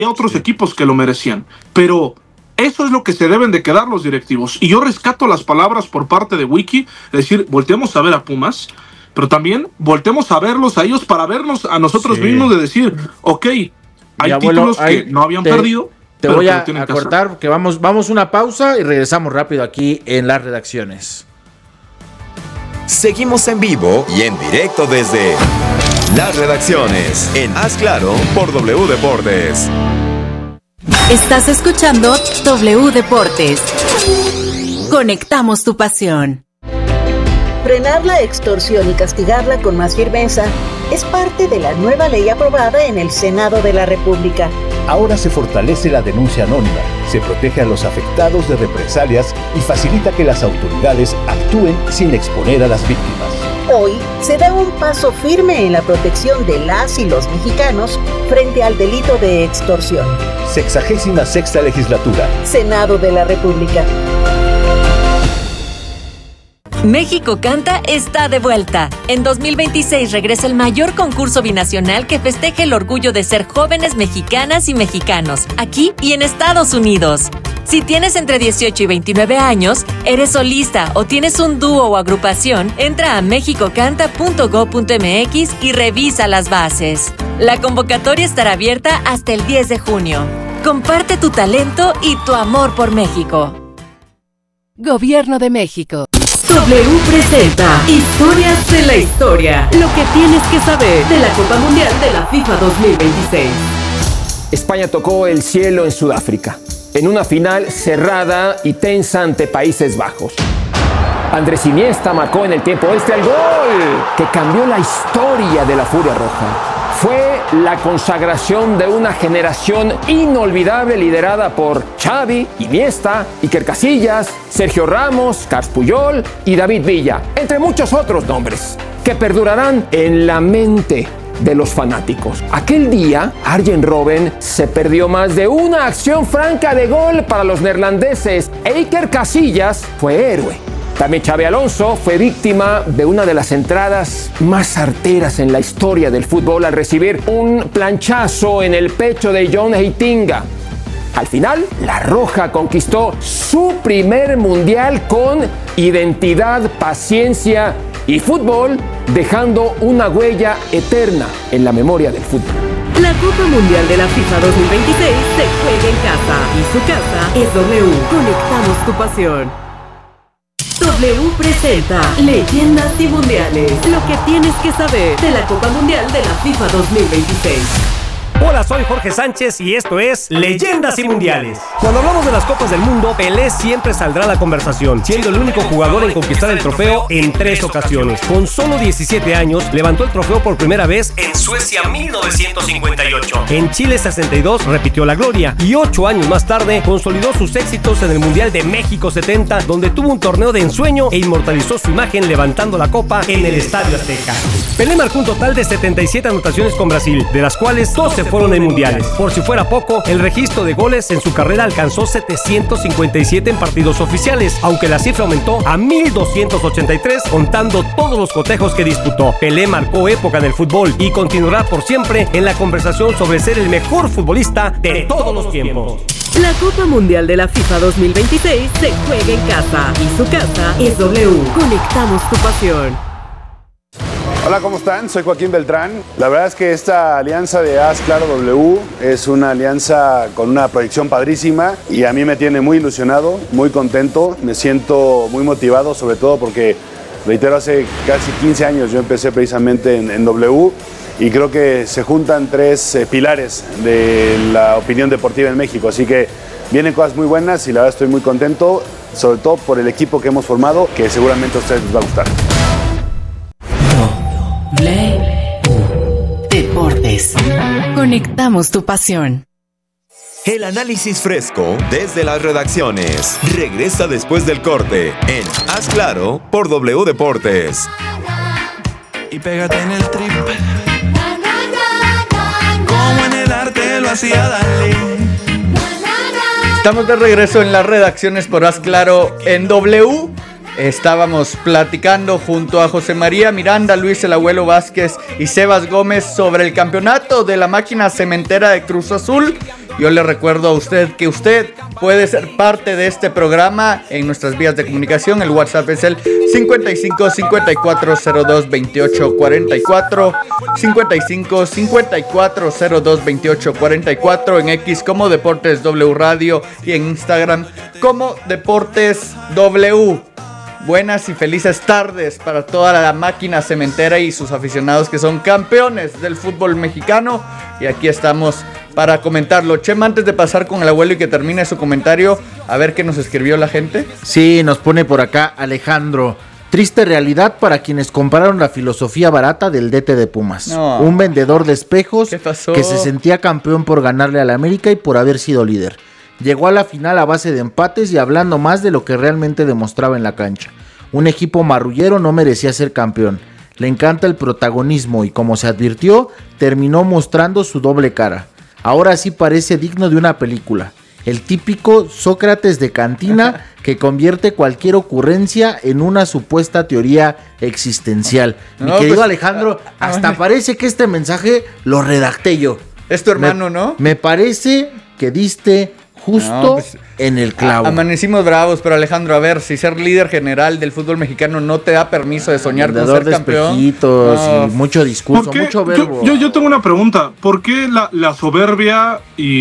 otros equipos que lo merecían, pero eso es lo que se deben de quedar los directivos. Y yo rescato las palabras por parte de Wiki, es decir, volteemos a ver a Pumas, pero también voltemos a verlos a ellos para vernos a nosotros mismos, de decir, ok, hay títulos que no habían perdido. Te voy a cortar porque vamos una pausa y regresamos rápido aquí en las redacciones. Seguimos en vivo y en directo desde las redacciones en Haz Claro por W Deportes. Estás escuchando W Deportes. Conectamos tu pasión. Frenar la extorsión y castigarla con más firmeza es parte de la nueva ley aprobada en el Senado de la República. Ahora se fortalece la denuncia anónima, se protege a los afectados de represalias y facilita que las autoridades actúen sin exponer a las víctimas. Hoy se da un paso firme en la protección de las y los mexicanos frente al delito de extorsión. 66ª Legislatura. Senado de la República. México Canta está de vuelta. En 2026 regresa el mayor concurso binacional que festeja el orgullo de ser jóvenes mexicanas y mexicanos, aquí y en Estados Unidos. Si tienes entre 18 y 29 años, eres solista o tienes un dúo o agrupación, entra a mexicocanta.go.mx y revisa las bases. La convocatoria estará abierta hasta el 10 de junio. Comparte tu talento y tu amor por México. Gobierno de México. W presenta Historias de la Historia. Lo que tienes que saber de la Copa Mundial de la FIFA 2026. España tocó el cielo en Sudáfrica, en una final cerrada y tensa ante Países Bajos. Andrés Iniesta marcó en el tiempo extra el gol que cambió la historia de la Furia Roja. Fue la consagración de una generación inolvidable liderada por Xavi, Iniesta, Iker Casillas, Sergio Ramos, Carles Puyol y David Villa, entre muchos otros nombres, que perdurarán en la mente de los fanáticos. Aquel día, Arjen Robben se perdió más de una acción franca de gol para los neerlandeses e Iker Casillas fue héroe. También Xabi Alonso fue víctima de una de las entradas más certeras en la historia del fútbol al recibir un planchazo en el pecho de John Heitinga. Al final, la Roja conquistó su primer mundial con identidad, paciencia y fútbol, dejando una huella eterna en la memoria del fútbol. La Copa Mundial de la FIFA 2026 se juega en casa y su casa es W. Conectamos tu pasión. W presenta Leyendas y Mundiales. Lo que tienes que saber de la Copa Mundial de la FIFA 2026. Hola, soy Jorge Sánchez y esto es Leyendas y Mundiales. Cuando hablamos de las Copas del Mundo, Pelé siempre saldrá a la conversación, siendo el único jugador en conquistar el trofeo en 3 ocasiones. Con solo 17 años, levantó el trofeo por primera vez en Suecia 1958. En Chile 62 repitió la gloria y 8 años más tarde consolidó sus éxitos en el Mundial de México 70, donde tuvo un torneo de ensueño e inmortalizó su imagen levantando la copa en el Estadio Azteca. Pelé marcó un total de 77 anotaciones con Brasil, de las cuales 12 fueron en mundiales. Por si fuera poco, el registro de goles en su carrera alcanzó 757 en partidos oficiales, aunque la cifra aumentó a 1,283 contando todos los cotejos que disputó. Pelé marcó época en el fútbol y continuará por siempre en la conversación sobre ser el mejor futbolista de todos los tiempos. La Copa Mundial de la FIFA 2026 se juega en casa y su casa es W. Conectamos tu pasión. Hola, ¿cómo están? Soy Joaquín Beltrán. La verdad es que esta alianza de Haz Claro W es una alianza con una proyección padrísima y a mí me tiene muy ilusionado, muy contento, me siento muy motivado, sobre todo porque, reitero, hace casi 15 años yo empecé precisamente en W y creo que se juntan 3 pilares de la opinión deportiva en México, así que vienen cosas muy buenas y la verdad estoy muy contento, sobre todo por el equipo que hemos formado, que seguramente a ustedes les va a gustar. Deportes. Conectamos tu pasión. El análisis fresco desde las redacciones regresa después del corte en Haz Claro por W Deportes. Y pégate en el trip. Como en el arte lo hacía Dalí. Estamos de regreso en las redacciones por Haz Claro en W. Estábamos platicando junto a José María Miranda, Luis el Abuelo Vázquez y Sebas Gómez sobre el campeonato de la máquina cementera de Cruz Azul, Yo le recuerdo a usted que usted puede ser parte de este programa en nuestras vías de comunicación. El WhatsApp es el 55 54 02 28 44, 55 54 02 28 44, en X como Deportes W Radio y en Instagram como Deportes W. Buenas y felices tardes para toda la máquina cementera y sus aficionados que son campeones del fútbol mexicano. Y aquí estamos para comentarlo. Chema, antes de pasar con el abuelo y que termine su comentario, a ver qué nos escribió la gente. Sí, nos pone por acá Alejandro. Triste realidad para quienes compraron la filosofía barata del DT de Pumas. No. Un vendedor de espejos ¿Qué pasó? que se sentía campeón por ganarle al América y por haber sido líder. Llegó a la final a base de empates y hablando más de lo que realmente demostraba en la cancha. Un equipo marrullero no merecía ser campeón. Le encanta el protagonismo y como se advirtió, terminó mostrando su doble cara. Ahora sí parece digno de una película. El típico Sócrates de cantina que convierte cualquier ocurrencia en una supuesta teoría existencial. Mi querido Alejandro, hasta parece que este mensaje lo redacté yo. Es tu hermano, ¿no? Me parece que diste justo en el clavo. Amanecimos bravos, pero Alejandro, a ver, si ser líder general del fútbol mexicano no te da permiso de soñar con ser campeón. Espejitos y mucho discurso, mucho verbo. Yo tengo una pregunta. ¿Por qué la soberbia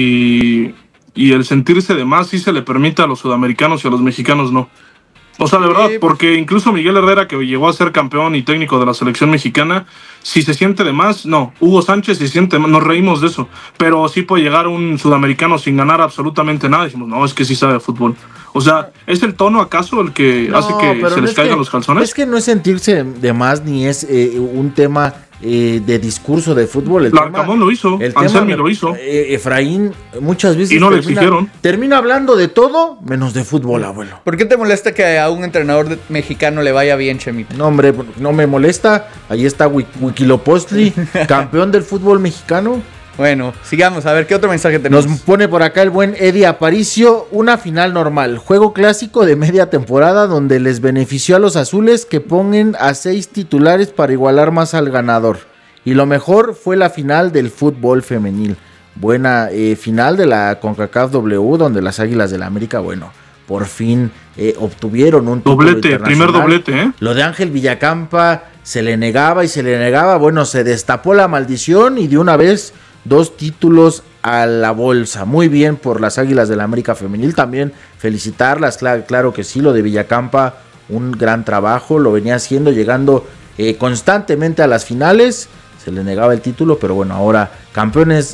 y el sentirse de más sí se le permite a los sudamericanos y a los mexicanos no? O sea, de verdad, porque incluso Miguel Herrera, que llegó a ser campeón y técnico de la selección mexicana, si se siente de más, no. Hugo Sánchez se siente más, nos reímos de eso. Pero sí puede llegar un sudamericano sin ganar absolutamente nada. Decimos, no, es que sí sabe de fútbol. O sea, ¿es el tono acaso el que hace que se les caigan los calzones? Es que no es sentirse de más ni es un tema de discurso de fútbol. Larcamón lo hizo, Anselmi lo hizo. Efraín muchas veces y no le exigieron. Termina hablando de todo menos de fútbol, abuelo. ¿Por qué te molesta que a un entrenador mexicano le vaya bien, Chemita? No, hombre, no me molesta. Ahí está Huitzilopochtli, campeón del fútbol mexicano. Bueno, sigamos, a ver, ¿qué otro mensaje tenemos? Nos pone por acá el buen Eddie Aparicio, una final normal, juego clásico de media temporada donde les benefició a los azules que pongan a 6 titulares para igualar más al ganador. Y lo mejor fue la final del fútbol femenil. Buena final de la CONCACAF W, donde las Águilas del la América, bueno, por fin obtuvieron un título internacional. Primer doblete, ¿eh? Lo de Ángel Villacampa se le negaba y se le negaba, bueno, se destapó la maldición y de una vez 2 títulos a la bolsa. Muy bien por las Águilas del la América femenil. También felicitarlas, claro que sí, lo de Villacampa, un gran trabajo, lo venía haciendo, llegando constantemente a las finales. Se le negaba el título, pero bueno, ahora campeonas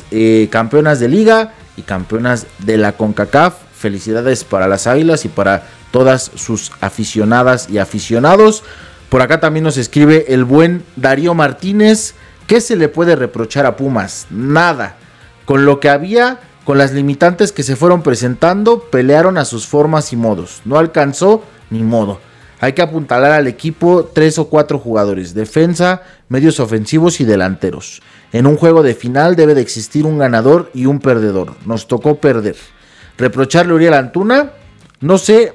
de liga y campeonas de la CONCACAF. Felicidades para las Águilas y para todas sus aficionadas y aficionados. Por acá también nos escribe el buen Darío Martínez. ¿Qué se le puede reprochar a Pumas? Nada. Con lo que había, con las limitantes que se fueron presentando, pelearon a sus formas y modos. No alcanzó ni modo. Hay que apuntalar al equipo 3 o 4 jugadores, defensa, medios ofensivos y delanteros. En un juego de final debe de existir un ganador y un perdedor. Nos tocó perder. Reprocharle a Uriel Antuna, no se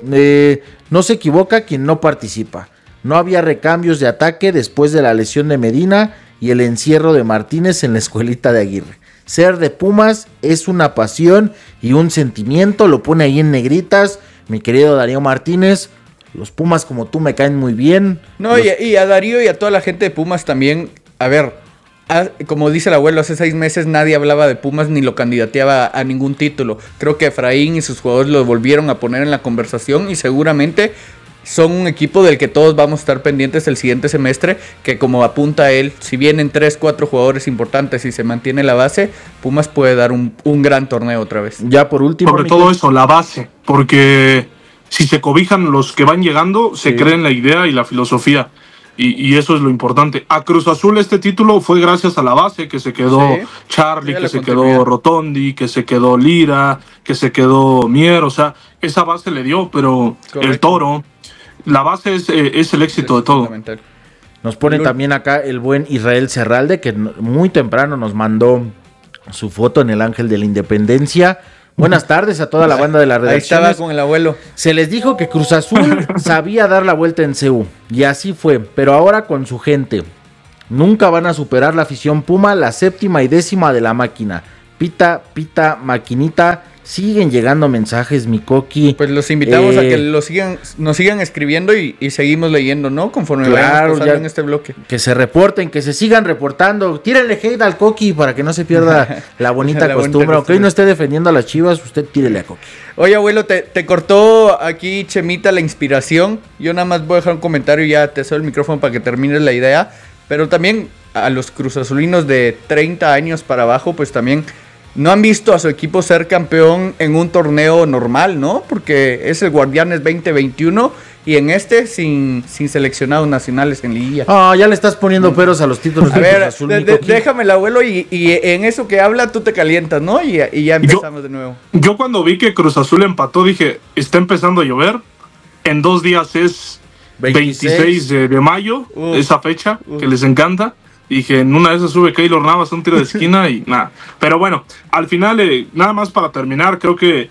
equivoca quien no participa. No había recambios de ataque después de la lesión de Medina y el encierro de Martínez en la escuelita de Aguirre. Ser de Pumas es una pasión y un sentimiento, lo pone ahí en negritas, mi querido Darío Martínez. Los Pumas como tú me caen muy bien. No, y a Darío y a toda la gente de Pumas también, a ver, como dice el abuelo, hace 6 meses nadie hablaba de Pumas ni lo candidateaba a ningún título. Creo que Efraín y sus jugadores lo volvieron a poner en la conversación y seguramente son un equipo del que todos vamos a estar pendientes el siguiente semestre, que como apunta él, si vienen 3, 4 jugadores importantes y se mantiene la base, Pumas puede dar un gran torneo otra vez. Ya por último, sobre todo eso, la base, porque si se cobijan los que van llegando, se creen la idea y la filosofía, y eso es lo importante. A Cruz Azul este título fue gracias a la base, que se quedó Charlie, que se quedó Rotondi, que se quedó Lira, que se quedó Mier, o sea, esa base le dio, pero el Toro, la base es el éxito de todo. Nos pone también acá el buen Israel Serralde, que muy temprano nos mandó su foto en el Ángel de la Independencia. Buenas tardes a toda la banda de la redacción. Ahí estaba con el abuelo. Se les dijo que Cruz Azul sabía dar la vuelta en CU, y así fue, pero ahora con su gente. Nunca van a superar la afición Puma, la 7ª y 10ª de la máquina. Pita, maquinita. Siguen llegando mensajes, mi Coqui. Pues los invitamos a que nos sigan escribiendo y seguimos leyendo, ¿no? Conforme vayamos pasando en este bloque. Que se reporten, que se sigan reportando. Tírenle hate al Coqui para que no se pierda la bonita costumbre. Aunque hoy no esté defendiendo a las Chivas, usted tírele a Coqui. Oye, abuelo, te cortó aquí Chemita la inspiración. Yo nada más voy a dejar un comentario y ya te cedo el micrófono para que termines la idea. Pero también a los cruzazulinos de 30 años para abajo, pues también no han visto a su equipo ser campeón en un torneo normal, ¿no? Porque es el Guardianes 2021 y en sin seleccionados nacionales en liguilla. Ya le estás poniendo peros a los títulos de Cruz Azul. Déjame el abuelo y en eso que habla tú te calientas, ¿no? Y ya empezamos de nuevo. Yo cuando vi que Cruz Azul empató dije, está empezando a llover. En 2 días es 26 de mayo, esa fecha que les encanta. Dije, en una de esas sube Keylor Navas a un tiro de esquina y nada. Pero bueno, al final, nada más para terminar, creo que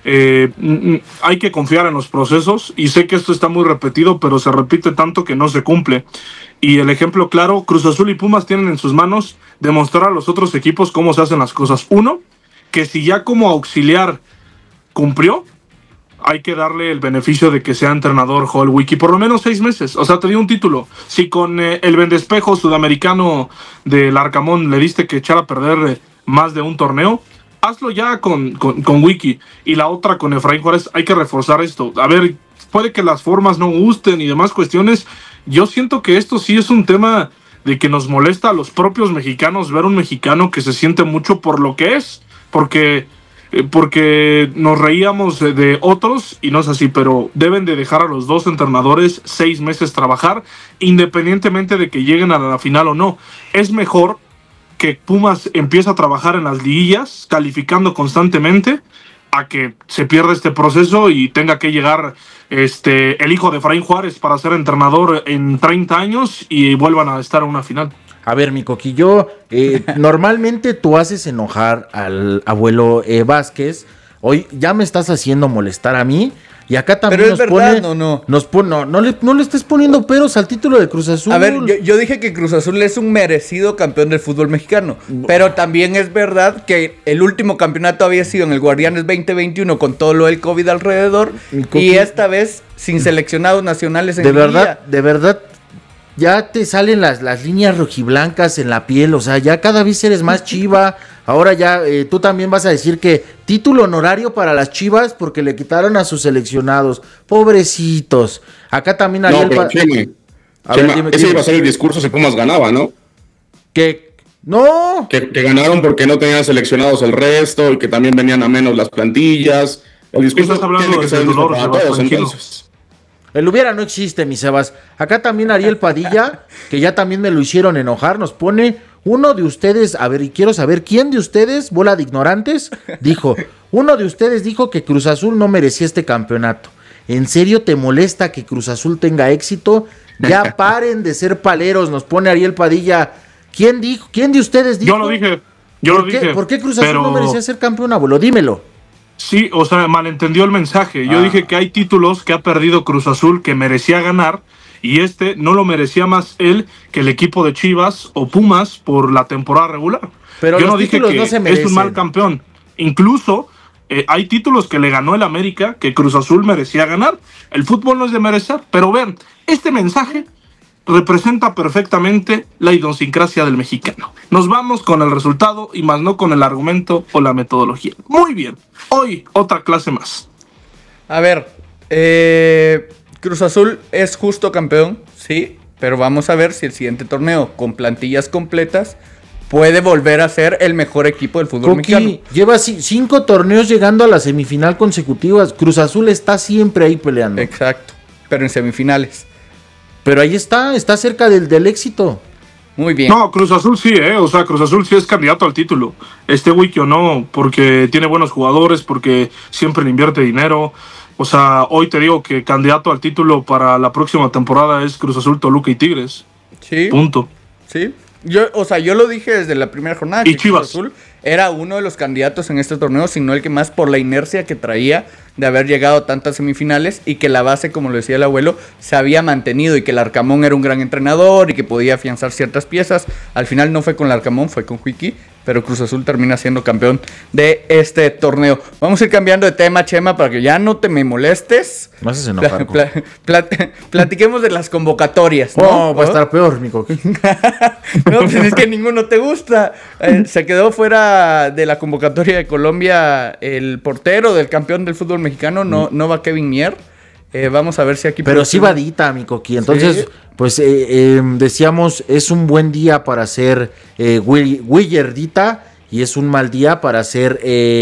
hay que confiar en los procesos. Y sé que esto está muy repetido, pero se repite tanto que no se cumple. Y el ejemplo claro, Cruz Azul y Pumas tienen en sus manos demostrar a los otros equipos cómo se hacen las cosas. Uno, que si ya como auxiliar cumplió, hay que darle el beneficio de que sea entrenador Joel Wiki por lo menos 6 meses. O sea, te dio un título. Si con el vendespejo sudamericano del Arcamón le diste que echar a perder más de un torneo, hazlo ya con Wiki. Y la otra con Efraín Juárez, hay que reforzar esto. A ver, puede que las formas no gusten y demás cuestiones. Yo siento que esto sí es un tema de que nos molesta a los propios mexicanos ver un mexicano que se siente mucho por lo que es. Porque nos reíamos de otros y no es así, pero deben de dejar a los 2 entrenadores 6 meses trabajar, independientemente de que lleguen a la final o no. Es mejor que Pumas empiece a trabajar en las liguillas, calificando constantemente, a que se pierda este proceso y tenga que llegar el hijo de Efraín Juárez para ser entrenador en 30 años y vuelvan a estar en una final. A ver, mi Coquillo, normalmente tú haces enojar al abuelo Vázquez. Hoy ya me estás haciendo molestar a mí. Y acá también pero es verdad, no le estés poniendo peros al título de Cruz Azul. A ver, yo dije que Cruz Azul es un merecido campeón del fútbol mexicano. Pero también es verdad que el último campeonato había sido en el Guardianes 2021 con todo lo del COVID alrededor. Y esta vez sin seleccionados nacionales en liguilla. De verdad. Ya te salen las líneas rojiblancas en la piel, o sea, ya cada vez eres más chiva. Ahora ya tú también vas a decir que título honorario para las Chivas porque le quitaron a sus seleccionados. Pobrecitos. Acá también Ariel... No, pero ese iba a ser el discurso si Pumas ganaba, ¿no? Que ganaron porque no tenían seleccionados el resto y que también venían a menos las plantillas. El discurso tiene que ser el mismo para todos, entonces. El hubiera no existe, mi Sebas. Acá también Ariel Padilla, que ya también me lo hicieron enojar, nos pone uno de ustedes, a ver, y quiero saber quién de ustedes, bola de ignorantes, uno de ustedes dijo que Cruz Azul no merecía este campeonato. ¿En serio te molesta que Cruz Azul tenga éxito? Ya paren de ser paleros, nos pone Ariel Padilla. ¿Quién de ustedes dijo? Yo lo dije. ¿Por qué Cruz Azul no merecía ser campeón, abuelo? Dímelo. Sí, o sea, malentendió el mensaje. Yo dije que hay títulos que ha perdido Cruz Azul que merecía ganar y no lo merecía más él que el equipo de Chivas o Pumas por la temporada regular. Pero yo no dije que es un mal campeón. Incluso hay títulos que le ganó el América que Cruz Azul merecía ganar. El fútbol no es de merecer, pero vean, este mensaje representa perfectamente la idiosincrasia del mexicano. Nos vamos con el resultado y más no con el argumento o la metodología. Muy bien, hoy otra clase más. A ver, Cruz Azul es justo campeón, sí, pero vamos a ver si el siguiente torneo con plantillas completas puede volver a ser el mejor equipo del fútbol mexicano. Lleva 5 torneos llegando a la semifinal consecutivas. Cruz Azul está siempre ahí peleando. Exacto, pero en semifinales. Pero ahí está cerca del éxito. Muy bien. No, Cruz Azul sí, o sea, Cruz Azul sí es candidato al título. Wiki o no, porque tiene buenos jugadores, porque siempre le invierte dinero. O sea, hoy te digo que candidato al título para la próxima temporada es Cruz Azul, Toluca y Tigres. Sí. Punto. Sí. Yo lo dije desde la primera jornada. Y Chivas. Cruz Azul era uno de los candidatos en este torneo, sino el que más por la inercia que traía de haber llegado a tantas semifinales y que la base, como lo decía el abuelo, se había mantenido y que el Arcamón era un gran entrenador y que podía afianzar ciertas piezas. Al final no fue con el Arcamón, fue con Wiki, pero Cruz Azul termina siendo campeón de este torneo. Vamos a ir cambiando de tema, Chema, para que ya no te me molestes. Me haces enojar. Platiquemos de las convocatorias, ¿no? Oh, va a estar peor, Nico. No, pues es que ninguno te gusta. Se quedó fuera de la convocatoria de Colombia el portero del campeón del fútbol mexicano, no va Kevin Mier. Vamos a ver si aquí... Pero sí va Dita, mi Coqui. Entonces, ¿sí? Pues decíamos, es un buen día para hacer Willer Dita y es un mal día para hacer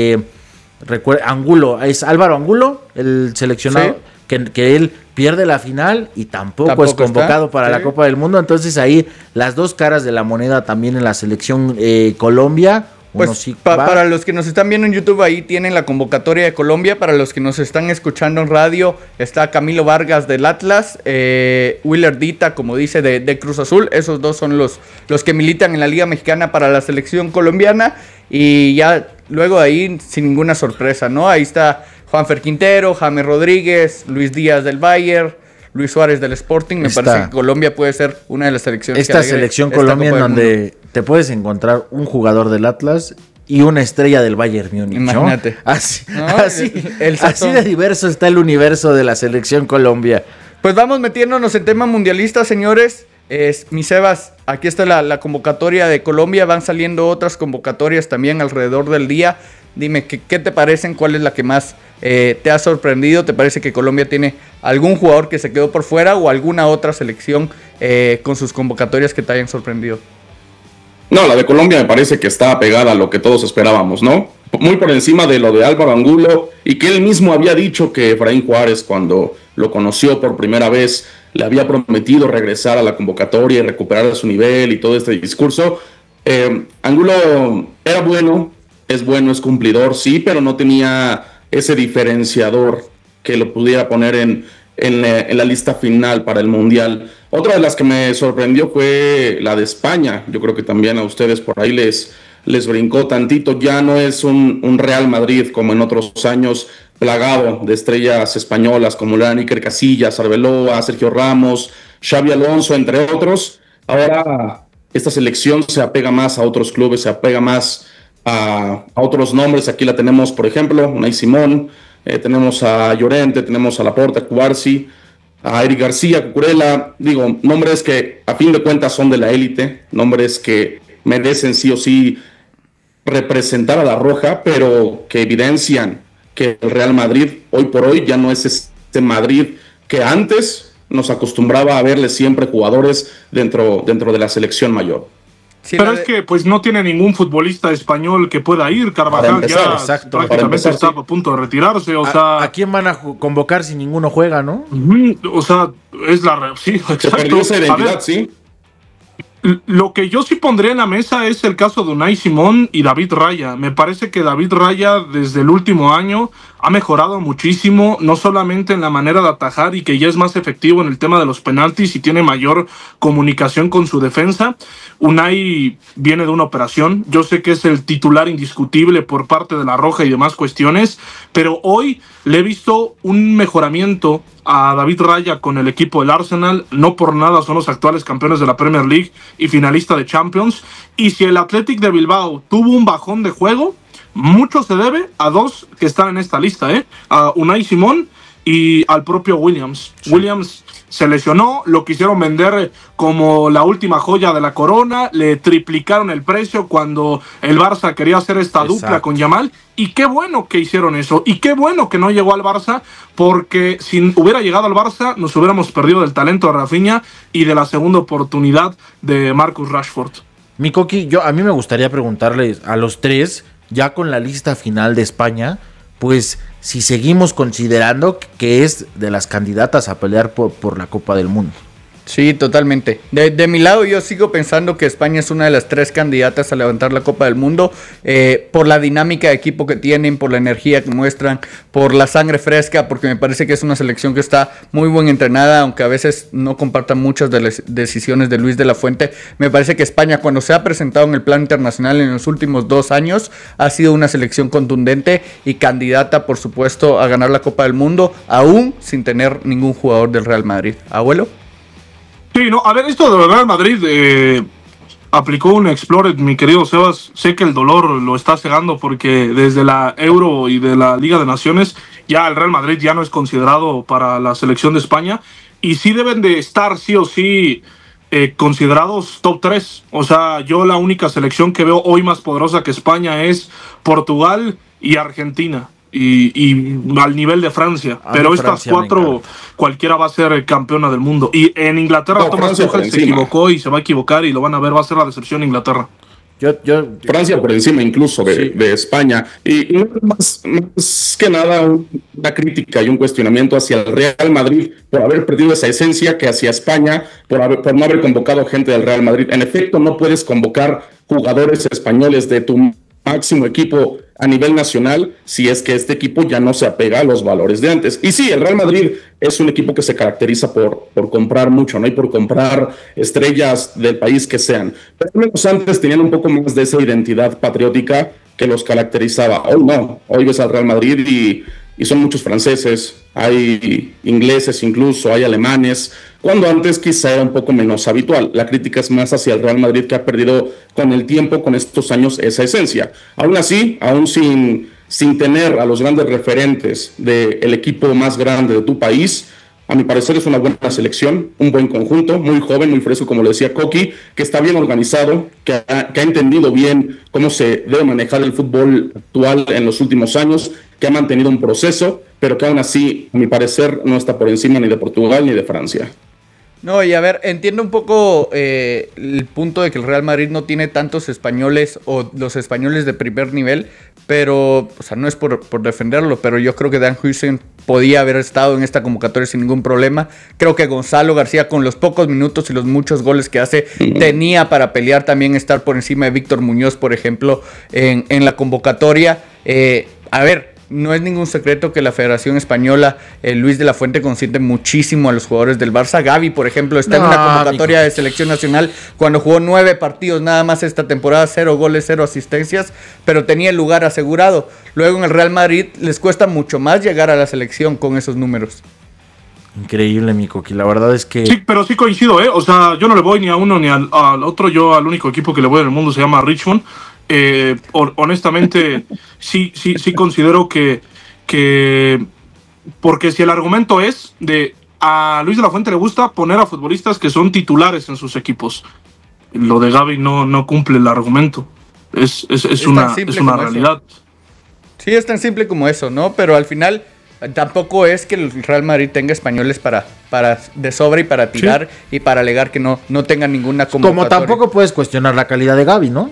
Angulo. Es Álvaro Angulo, el seleccionado, sí, que él pierde la final y tampoco es convocado está para la Copa del Mundo. Entonces ahí las dos caras de la moneda también en la selección Colombia. Pues sí para los que nos están viendo en YouTube, ahí tienen la convocatoria de Colombia. Para los que nos están escuchando en radio, está Camilo Vargas del Atlas, Willer Dita, como dice, de Cruz Azul. Esos dos son los que militan en la Liga Mexicana para la selección colombiana. Y ya luego de ahí, sin ninguna sorpresa, ¿no? Ahí está Juanfer Quintero, James Rodríguez, Luis Díaz del Bayern, Luis Suárez del Sporting. Me parece que Colombia puede ser una de las selecciones. Esta selección Colombia en donde te puedes encontrar un jugador del Atlas y una estrella del Bayern Múnich. Imagínate. ¿No? Así de diverso está el universo de la selección Colombia. Pues vamos metiéndonos en tema mundialista, señores. Mi Sebas, aquí está la convocatoria de Colombia. Van saliendo otras convocatorias también alrededor del día. Dime, ¿qué te parecen? ¿Cuál es la que más te ha sorprendido? ¿Te parece que Colombia tiene algún jugador que se quedó por fuera o alguna otra selección con sus convocatorias que te hayan sorprendido? No, la de Colombia me parece que está pegada a lo que todos esperábamos, ¿no? Muy por encima de lo de Álvaro Angulo, y que él mismo había dicho que Efraín Juárez, cuando lo conoció por primera vez, le había prometido regresar a la convocatoria y recuperar su nivel y todo este discurso. Angulo era bueno, es cumplidor, sí, pero no tenía ese diferenciador que lo pudiera poner en la lista final para el Mundial. Otra de las que me sorprendió fue la de España. Yo creo que también a ustedes por ahí les brincó tantito. Ya no es un Real Madrid como en otros años, plagado de estrellas españolas como Iker Casillas, Arbeloa, Sergio Ramos, Xabi Alonso, entre otros. Ahora esta selección se apega más a otros clubes, se apega más a otros nombres. Aquí la tenemos, por ejemplo, Unai Simón, tenemos a Llorente, tenemos a Laporta, Cubarsi, a Eric García, Cucurella. Digo, nombres que a fin de cuentas son de la élite, nombres que merecen sí o sí representar a la Roja, pero que evidencian que el Real Madrid hoy por hoy ya no es este Madrid que antes nos acostumbraba a verle siempre jugadores dentro de la selección mayor. Sí, pero es que pues no tiene ningún futbolista español que pueda ir. Carvajal ya prácticamente está a punto de retirarse. ¿A quién van a convocar si ninguno juega, no? O sea, es la... Sí, exacto. Se perdió esa identidad, sí. Lo que yo sí pondría en la mesa es el caso de Unai Simón y David Raya. Me parece que David Raya desde el último año ha mejorado muchísimo, no solamente en la manera de atajar y que ya es más efectivo en el tema de los penaltis y tiene mayor comunicación con su defensa. Unai viene de una operación, yo sé que es el titular indiscutible por parte de la Roja y demás cuestiones, pero hoy le he visto un mejoramiento a David Raya con el equipo del Arsenal. No por nada son los actuales campeones de la Premier League y finalista de Champions. Y si el Athletic de Bilbao tuvo un bajón de juego, mucho se debe a dos que están en esta lista, a Unai Simón y al propio Williams. Sí. Williams se lesionó, lo quisieron vender como la última joya de la corona, le triplicaron el precio cuando el Barça quería hacer esta dupla con Yamal, y qué bueno que hicieron eso, y qué bueno que no llegó al Barça, porque si hubiera llegado al Barça nos hubiéramos perdido del talento de Rafinha y de la segunda oportunidad de Marcus Rashford. Mi Coqui, a mí me gustaría preguntarles a los tres, ya con la lista final de España, pues si seguimos considerando que es de las candidatas a pelear por la Copa del Mundo. Sí, totalmente. De mi lado yo sigo pensando que España es una de las 3 candidatas a levantar la Copa del Mundo, por la dinámica de equipo que tienen, por la energía que muestran, por la sangre fresca, porque me parece que es una selección que está muy bien entrenada, aunque a veces no compartan muchas de las decisiones de Luis de la Fuente. Me parece que España, cuando se ha presentado en el plano internacional en los últimos 2 años, ha sido una selección contundente y candidata, por supuesto, a ganar la Copa del Mundo, aún sin tener ningún jugador del Real Madrid. ¿Abuelo? Sí, no, a ver, esto de Real Madrid, aplicó un Explorer, mi querido Sebas. Sé que el dolor lo está cegando porque desde la Euro y de la Liga de Naciones ya el Real Madrid ya no es considerado para la selección de España y sí deben de estar sí o sí considerados top 3. O sea, yo la única selección que veo hoy más poderosa que España es Portugal y Argentina. Y al nivel de Francia. Pero estas cuatro, cualquiera va a ser campeona del mundo. Y en Inglaterra Thomas Tuchel se equivocó y se va a equivocar y lo van a ver, va a ser la decepción Inglaterra. Francia por encima incluso de España. Y más que nada una crítica y un cuestionamiento hacia el Real Madrid por haber perdido esa esencia, que hacia España por no haber convocado gente del Real Madrid. En efecto, no puedes convocar jugadores españoles de tu máximo equipo a nivel nacional si es que este equipo ya no se apega a los valores de antes. Y sí, el Real Madrid es un equipo que se caracteriza por comprar mucho, ¿no? Y por comprar estrellas del país que sean. Pero al menos antes tenían un poco más de esa identidad patriótica que los caracterizaba. Hoy no, hoy ves al Real Madrid y son muchos franceses, hay ingleses incluso, hay alemanes, cuando antes quizá era un poco menos habitual. La crítica es más hacia el Real Madrid, que ha perdido con el tiempo, con estos años, esa esencia. Aún así, aún sin tener a los grandes referentes del equipo más grande de tu país, a mi parecer es una buena selección, un buen conjunto, muy joven, muy fresco, como le decía Coqui, que está bien organizado, que ha entendido bien cómo se debe manejar el fútbol actual en los últimos años, que ha mantenido un proceso, pero que aún así, a mi parecer, no está por encima ni de Portugal ni de Francia. No, y a ver, entiendo un poco el punto de que el Real Madrid no tiene tantos españoles o los españoles de primer nivel, pero, o sea, no es por defenderlo, pero yo creo que Dan Huijsen podía haber estado en esta convocatoria sin ningún problema. Creo que Gonzalo García, con los pocos minutos y los muchos goles que hace, tenía para pelear también, estar por encima de Víctor Muñoz, por ejemplo, en la convocatoria. A ver, no es ningún secreto que la Federación Española, Luis de la Fuente, consiente muchísimo a los jugadores del Barça. Gavi, por ejemplo, está en una convocatoria de selección nacional cuando jugó 9 partidos nada más esta temporada, 0 goles, 0 asistencias, pero tenía el lugar asegurado. Luego en el Real Madrid les cuesta mucho más llegar a la selección con esos números. Increíble, mi Coqui, la verdad es que... Sí, pero sí coincido, o sea, yo no le voy ni a uno ni al otro. Yo al único equipo que le voy en el mundo se llama Richmond. Honestamente, sí considero que porque si el argumento es de a Luis de la Fuente le gusta poner a futbolistas que son titulares en sus equipos, lo de Gavi no cumple el argumento. Es una realidad. Eso. Sí, es tan simple como eso, ¿no? Pero al final tampoco es que el Real Madrid tenga españoles para de sobra y para tirar y para alegar que no tengan ninguna convocatoria. Como tampoco puedes cuestionar la calidad de Gavi, ¿no?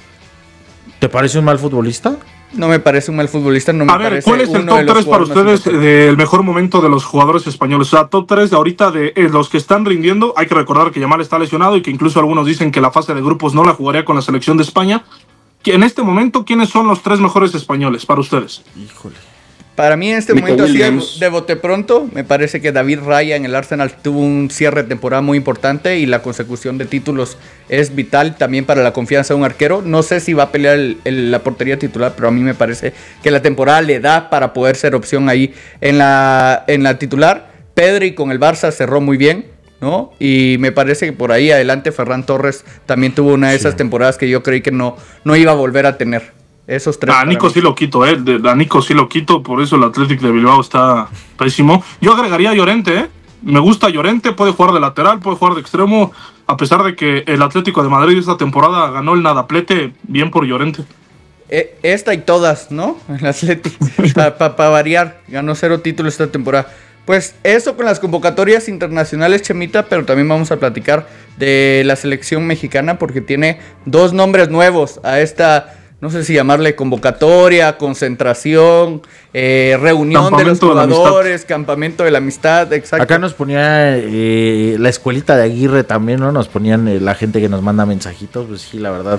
¿Te parece un mal futbolista? No me parece un mal futbolista, no me parece. A ver, ¿cuál es el top 3 para ustedes del mejor momento de los jugadores españoles? O sea, top 3 de ahorita de los que están rindiendo. Hay que recordar que Yamal está lesionado y que incluso algunos dicen que la fase de grupos no la jugaría con la selección de España. En este momento, ¿quiénes son los 3 mejores españoles para ustedes? Híjole. Para mí en este momento, así de bote pronto, me parece que David Raya en el Arsenal tuvo un cierre de temporada muy importante y la consecución de títulos es vital también para la confianza de un arquero. No sé si va a pelear la portería titular, pero a mí me parece que la temporada le da para poder ser opción ahí en la titular. Pedri con el Barça cerró muy bien, ¿no? Y me parece que por ahí adelante Ferran Torres también tuvo una de esas temporadas que yo creí que no iba a volver a tener. Esos 3. A Nico sí lo quito, a Nico sí lo quito, por eso el Athletic de Bilbao está pésimo. Yo agregaría a Llorente, Me gusta Llorente, puede jugar de lateral, puede jugar de extremo, a pesar de que el Atlético de Madrid esta temporada ganó el nadaplete, bien por Llorente. Esta y todas, ¿no? El Atlético, para variar, ganó 0 títulos esta temporada. Pues eso con las convocatorias internacionales, Chemita, pero también vamos a platicar de la selección mexicana porque tiene 2 nombres nuevos a esta... No sé si llamarle convocatoria, concentración, reunión de los jugadores, campamento de la amistad, exacto. Acá nos ponía la escuelita de Aguirre también, ¿no? Nos ponían la gente que nos manda mensajitos, pues sí, la verdad.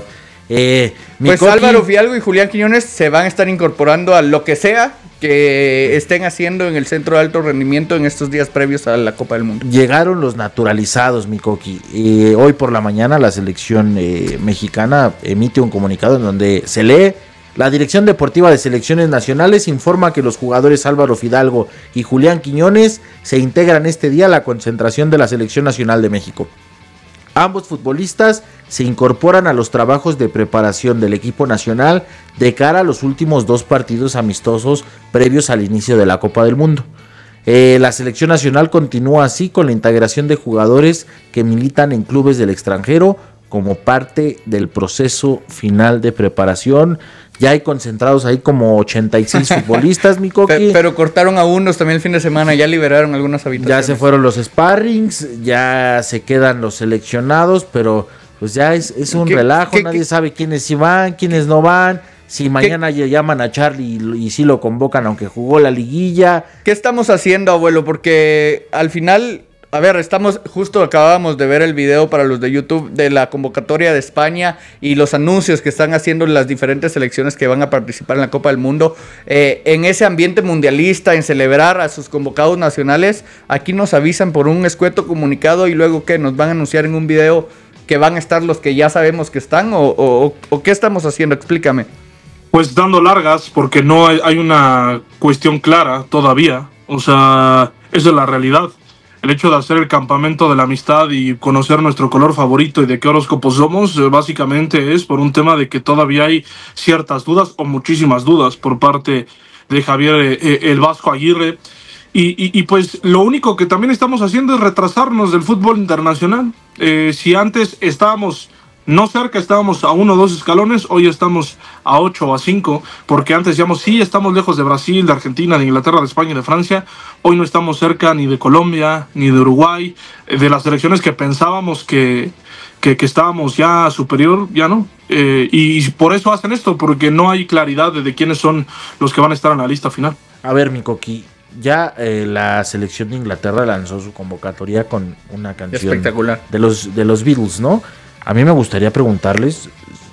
Pues Álvaro Fidalgo y Julián Quiñones se van a estar incorporando a lo que sea que estén haciendo en el centro de alto rendimiento en estos días previos a la Copa del Mundo. Llegaron los naturalizados, mi Coqui. Hoy por la mañana la selección mexicana emite un comunicado en donde se lee: la Dirección Deportiva de Selecciones Nacionales informa que los jugadores Álvaro Fidalgo y Julián Quiñones se integran este día a la concentración de la Selección Nacional de México. Ambos futbolistas se incorporan a los trabajos de preparación del equipo nacional de cara a los últimos 2 partidos amistosos previos al inicio de la Copa del Mundo. La selección nacional continúa así con la integración de jugadores que militan en clubes del extranjero como parte del proceso final de preparación. Ya hay concentrados ahí como 86 futbolistas, mi Coqui. Pero cortaron a unos también el fin de semana, ya liberaron algunas habitaciones. Ya se fueron los sparrings, ya se quedan los seleccionados, pero pues ya es un relajo, nadie sabe quiénes sí van, quiénes no van. Si mañana llaman a Charlie y sí lo convocan aunque jugó la liguilla. ¿Qué estamos haciendo, abuelo? Porque al final, a ver, acabábamos de ver el video para los de YouTube de la convocatoria de España y los anuncios que están haciendo las diferentes selecciones que van a participar en la Copa del Mundo. En ese ambiente mundialista, en celebrar a sus convocados nacionales, aquí nos avisan por un escueto comunicado y luego ¿qué? Nos van a anunciar en un video que van a estar los que ya sabemos que están o ¿qué estamos haciendo? Explícame. Pues dando largas, porque no hay una cuestión clara todavía. O sea, esa es la realidad. El hecho de hacer el campamento de la amistad y conocer nuestro color favorito y de qué horóscopo somos, básicamente es por un tema de que todavía hay ciertas dudas o muchísimas dudas por parte de Javier el Vasco Aguirre. Y pues lo único que también estamos haciendo es retrasarnos del fútbol internacional. Si antes estábamos no cerca, estábamos a 1 o 2 escalones, hoy estamos a 8 o a 5, porque antes decíamos, sí, estamos lejos de Brasil, de Argentina, de Inglaterra, de España y de Francia, hoy no estamos cerca ni de Colombia, ni de Uruguay, de las selecciones que pensábamos que estábamos ya superior, ya no, y por eso hacen esto, porque no hay claridad de quiénes son los que van a estar en la lista final. A ver, mi Coqui, ya la selección de Inglaterra lanzó su convocatoria con una canción espectacular de los Beatles, ¿no? A mí me gustaría preguntarles,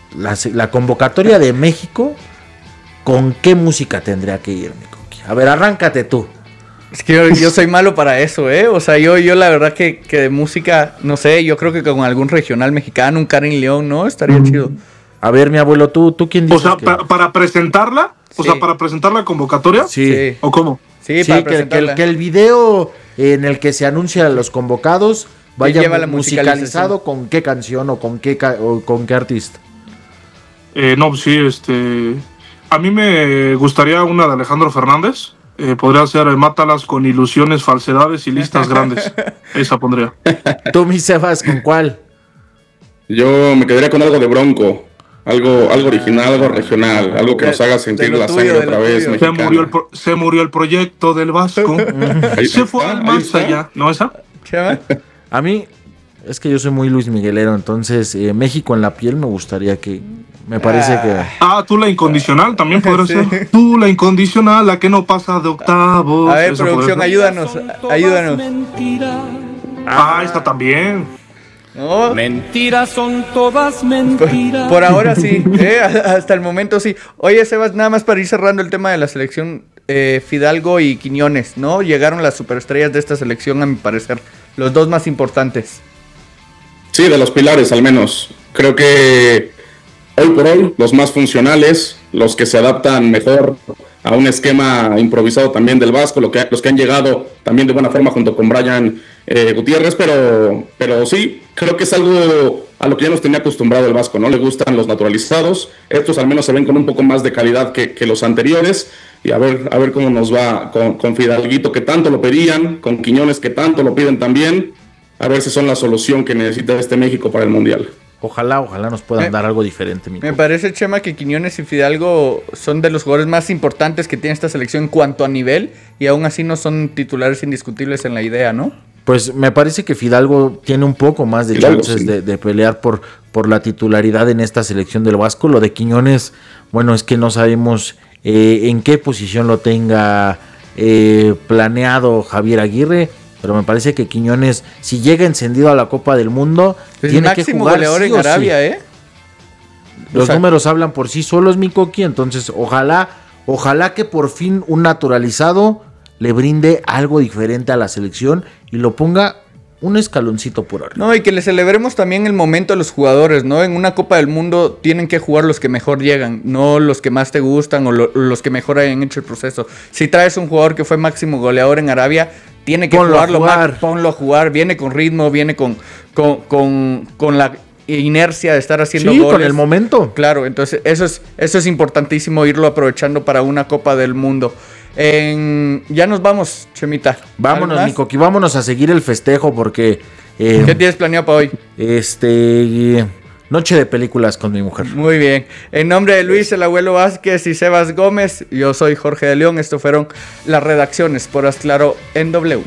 la convocatoria de México, ¿con qué música tendría que ir, mi Coqui? A ver, arráncate tú. Es que yo soy malo para eso, ¿eh? O sea, yo la verdad que de música, no sé, yo creo que con algún regional mexicano, un Karin León, ¿no? Estaría chido. A ver, mi abuelo, ¿tú quién dices? O sea, para presentarla, sí. O sea, para presentar la convocatoria, sí. ¿O cómo? Sí, para presentarla. Que el video en el que se anuncian los convocados vaya musicalizado con qué canción o con qué artista. No, sí, a mí me gustaría una de Alejandro Fernández. Podría ser Mátalas con ilusiones, falsedades y listas grandes. Esa pondría. ¿Tú, mi Sebas, con cuál? Yo me quedaría con algo de Bronco. Algo original, algo regional, algo que nos haga sentir la sangre otra vez mexicana. Se murió el proyecto del Vasco. Se fue al más allá. ¿No esa? A mí, es que yo soy muy Luis Miguelero, entonces México en la piel me gustaría que... Me parece que... Tú la incondicional también podrá ser. Tú la incondicional, la que no pasa de octavos. A ver, producción, ayúdanos. Esta también. No. Mentiras son todas mentiras. Por ahora sí, hasta el momento sí. Oye, Sebas, nada más para ir cerrando el tema de la selección, Fidalgo y Quiñones, ¿no? Llegaron las superestrellas de esta selección, a mi parecer, los dos más importantes. Sí, de los pilares al menos. Creo que hoy por hoy los más funcionales, los que se adaptan mejor a un esquema improvisado también del Vasco, los que han llegado también de buena forma junto con Brian Gutiérrez, pero sí, creo que es algo a lo que ya nos tenía acostumbrado el Vasco, ¿no? Le gustan los naturalizados, estos al menos se ven con un poco más de calidad que los anteriores, y a ver cómo nos va con Fidalguito, que tanto lo pedían, con Quiñones, que tanto lo piden también, a ver si son la solución que necesita este México para el Mundial. Ojalá nos puedan dar algo diferente. Me parece, Chema, que Quiñones y Fidalgo son de los jugadores más importantes que tiene esta selección en cuanto a nivel, y aún así no son titulares indiscutibles en la idea, ¿no? Pues me parece que Fidalgo tiene un poco más de chances sí. de pelear por la titularidad en esta selección del Vasco. Lo de Quiñones, bueno, es que no sabemos en qué posición lo tenga planeado Javier Aguirre. Pero me parece que Quiñones, si llega encendido a la Copa del Mundo, tiene que jugar goleador en Arabia, Los números hablan por sí solos, mi Coqui. Entonces, ojalá que por fin un naturalizado le brinde algo diferente a la selección y lo ponga un escaloncito por arriba. No, y que le celebremos también el momento a los jugadores, ¿no? En una Copa del Mundo tienen que jugar los que mejor llegan, no los que más te gustan o los que mejor hayan hecho el proceso. Si traes un jugador que fue máximo goleador en Arabia, tiene que ponlo a jugar, viene con ritmo, viene con la inercia de estar haciendo goles. Con el momento. Claro, entonces eso es importantísimo irlo aprovechando para una Copa del Mundo. Ya nos vamos, Chemita. Vámonos, mi Coqui, vámonos a seguir el festejo porque... ¿Qué tienes planeado para hoy? Noche de películas con mi mujer. Muy bien. En nombre de Luis, el Abuelo Vázquez y Sebas Gómez, yo soy Jorge de León. Esto fueron las redacciones por Asclaro en W.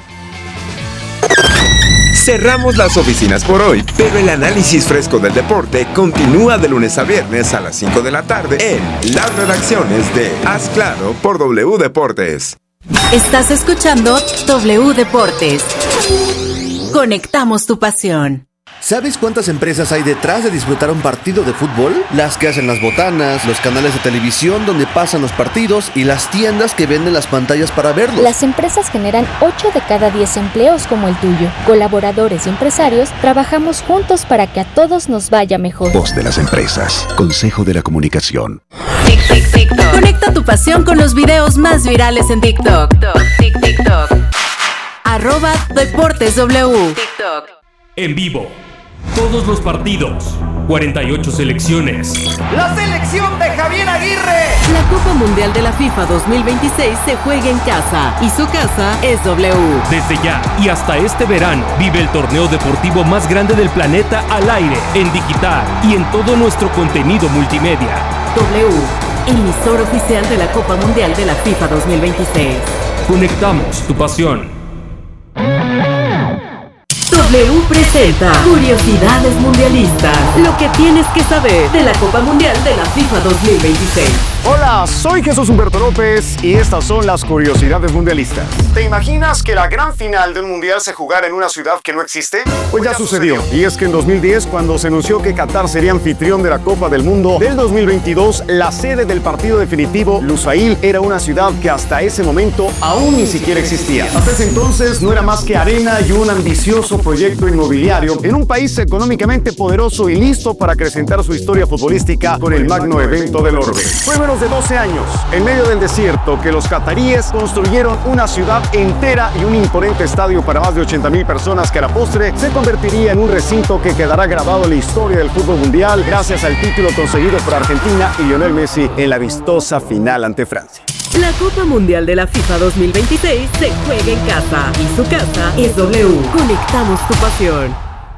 Cerramos las oficinas por hoy, pero el análisis fresco del deporte continúa de lunes a viernes a las 5 de la tarde en las redacciones de Haz Claro por W Deportes. Estás escuchando W Deportes. Conectamos tu pasión. ¿Sabes cuántas empresas hay detrás de disfrutar un partido de fútbol? Las que hacen las botanas, los canales de televisión donde pasan los partidos y las tiendas que venden las pantallas para verlos. Las empresas generan 8 de cada 10 empleos como el tuyo. Colaboradores y empresarios trabajamos juntos para que a todos nos vaya mejor. Voz de las empresas. Consejo de la Comunicación. TikTok. Conecta tu pasión con los videos más virales en TikTok. TikTok. @DeportesW. TikTok. En vivo. Todos los partidos, 48 selecciones. ¡La selección de Javier Aguirre! La Copa Mundial de la FIFA 2026 se juega en casa y su casa es W. Desde ya y hasta este verano, vive el torneo deportivo más grande del planeta al aire, en digital y en todo nuestro contenido multimedia. W, emisor oficial de la Copa Mundial de la FIFA 2026. Conectamos tu pasión. W presenta Curiosidades Mundialistas. Lo que tienes que saber de la Copa Mundial de la FIFA 2026. Hola, soy Jesús Humberto López y estas son las Curiosidades Mundialistas. ¿Te imaginas que la gran final de un mundial se jugara en una ciudad que no existe? Pues ya sucedió. Y es que en 2010, cuando se anunció que Qatar sería anfitrión de la Copa del Mundo del 2022, la sede del partido definitivo, Lusail, era una ciudad que hasta ese momento aún ni siquiera existía. Hasta ese entonces no era más que arena y un ambicioso proyecto inmobiliario en un país económicamente poderoso y listo para acrecentar su historia futbolística con el magno evento del orbe. Fue menos de 12 años, en medio del desierto, que los cataríes construyeron una ciudad entera y un imponente estadio para más de 80,000 personas que a la postre se convertiría en un recinto que quedará grabado en la historia del fútbol mundial gracias al título conseguido por Argentina y Lionel Messi en la vistosa final ante Francia. La Copa Mundial de la FIFA 2026 se juega en casa y su casa es W. Conectamos tu pasión.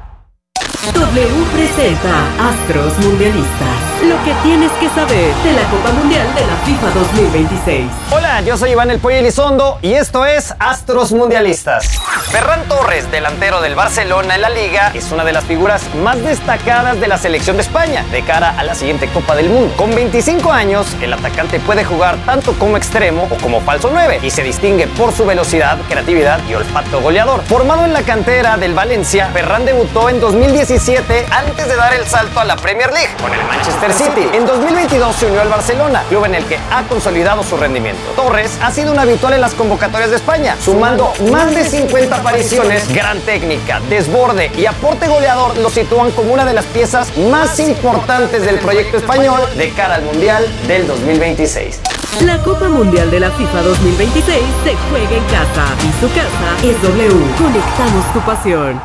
W presenta Astros Mundialistas. Lo que tienes que saber de la Copa Mundial de la FIFA 2026. Hola, yo soy Iván El Pollo Elizondo y esto es Astros Mundialistas. Ferran Torres, delantero del Barcelona en la Liga, es una de las figuras más destacadas de la selección de España de cara a la siguiente Copa del Mundo. Con 25 años, el atacante puede jugar tanto como extremo o como falso 9 y se distingue por su velocidad, creatividad y olfato goleador. Formado en la cantera del Valencia, Ferran debutó en 2017 antes de dar el salto a la Premier League con el Manchester City. En 2022 se unió al Barcelona, club en el que ha consolidado su rendimiento. Torres ha sido un habitual en las convocatorias de España, sumando más de 50 apariciones. Gran técnica, desborde y aporte goleador lo sitúan como una de las piezas más importantes del proyecto español de cara al Mundial del 2026. La Copa Mundial de la FIFA 2026 se juega en casa y su casa es W. Conectamos tu pasión.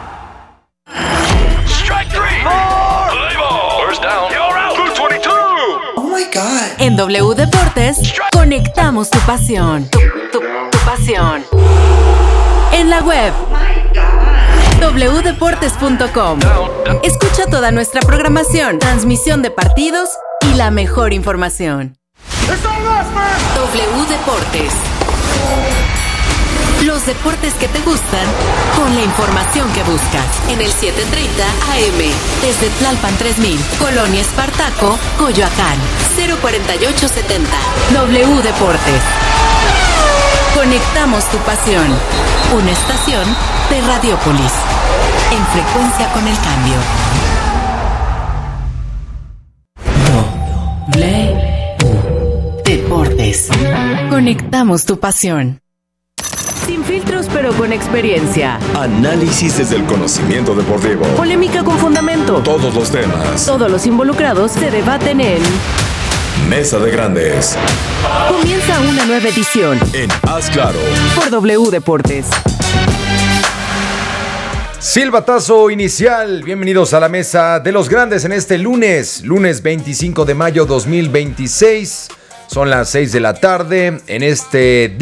En W Deportes, conectamos tu pasión. Tu pasión. En la web, wdeportes.com. Escucha toda nuestra programación, transmisión de partidos y la mejor información. W Deportes. Los deportes que te gustan con la información que buscas. En el 730 AM, desde Tlalpan 3000, Colonia Espartaco, Coyoacán, 04870. W Deportes. Conectamos tu pasión. Una estación de Radiópolis. En frecuencia con el cambio. W Deportes. Conectamos tu pasión. Sin filtros pero con experiencia. Análisis desde el conocimiento deportivo. Polémica con fundamento. Todos los temas. Todos los involucrados se debaten en Mesa de Grandes. Comienza una nueva edición En Haz Claro. por W Deportes. Silbatazo inicial. Bienvenidos a la Mesa de los Grandes en este lunes 25 de mayo 2026. Son las 6 de la tarde en este